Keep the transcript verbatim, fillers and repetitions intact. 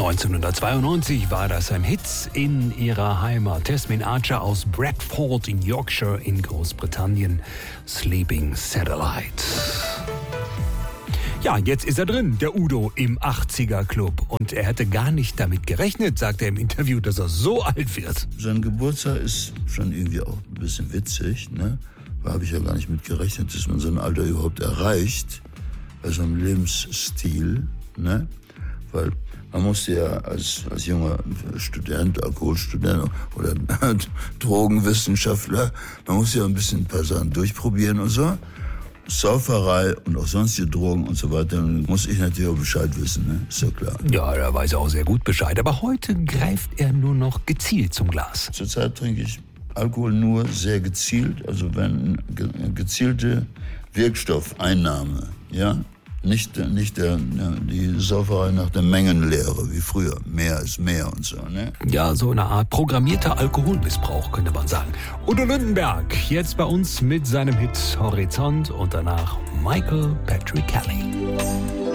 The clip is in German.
neunzehnhundertzweiundneunzig war das ein Hit in ihrer Heimat. Tasmin Archer aus Bradford in Yorkshire in Großbritannien. Sleeping Satellite. Ja, jetzt ist er drin, der Udo, im achtziger Club. Und er hätte gar nicht damit gerechnet, sagt er im Interview, dass er so alt wird. Sein Geburtstag ist schon irgendwie auch ein bisschen witzig, ne? Da habe ich ja gar nicht mit gerechnet, dass man so ein Alter überhaupt erreicht. Bei so einem Lebensstil, ne? Weil man musste ja als, als junger Student, Alkoholstudent oder Drogenwissenschaftler, man muss ja ein bisschen ein paar Sachen durchprobieren und so. Sauferei und auch sonstige Drogen und so weiter, muss ich natürlich auch Bescheid wissen, ne? Ist ja klar. Ja, er weiß auch sehr gut Bescheid, aber heute greift er nur noch gezielt zum Glas. Zurzeit trinke ich Alkohol nur sehr gezielt, also wenn ge- gezielte Wirkstoffeinnahme, ja, nicht, nicht der, die Sauferei nach der Mengenlehre wie früher, mehr ist mehr und so, ne? Ja, so eine Art programmierter Alkoholmissbrauch, könnte man sagen. Udo Lindenberg, jetzt bei uns mit seinem Hit Horizont und danach Michael Patrick Kelly.